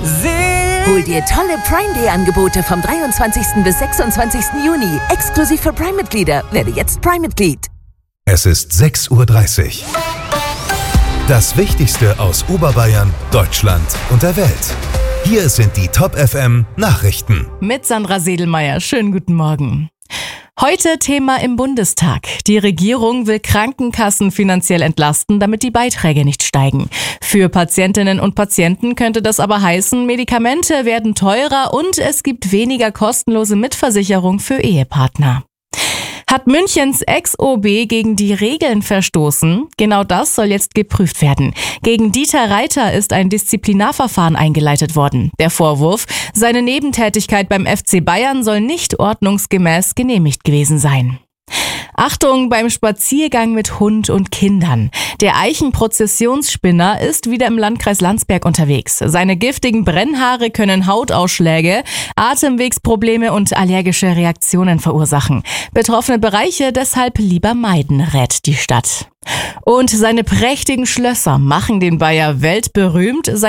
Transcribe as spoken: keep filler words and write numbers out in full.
Hol dir tolle Prime Day Angebote vom dreiundzwanzigsten bis sechsundzwanzigsten Juni. Exklusiv für Prime-Mitglieder. Werde jetzt Prime-Mitglied. Es ist sechs Uhr dreißig. Das Wichtigste aus Oberbayern, Deutschland und der Welt. Hier sind die Top F M Nachrichten. Mit Sandra Sedelmeier. Schönen guten Morgen. Heute Thema im Bundestag. Die Regierung will Krankenkassen finanziell entlasten, damit die Beiträge nicht steigen. Für Patientinnen und Patienten könnte das aber heißen, Medikamente werden teurer und es gibt weniger kostenlose Mitversicherung für Ehepartner. Hat Münchens Ex-O B gegen die Regeln verstoßen? Genau das soll jetzt geprüft werden. Gegen Dieter Reiter ist ein Disziplinarverfahren eingeleitet worden. Der Vorwurf, seine Nebentätigkeit beim F C Bayern soll nicht ordnungsgemäß genehmigt gewesen sein. Achtung beim Spaziergang mit Hund und Kindern. Der Eichenprozessionsspinner ist wieder im Landkreis Landsberg unterwegs. Seine giftigen Brennhaare können Hautausschläge, Atemwegsprobleme und allergische Reaktionen verursachen. Betroffene Bereiche deshalb lieber meiden, rät die Stadt. Und seine prächtigen Schlösser machen den Bayer weltberühmt.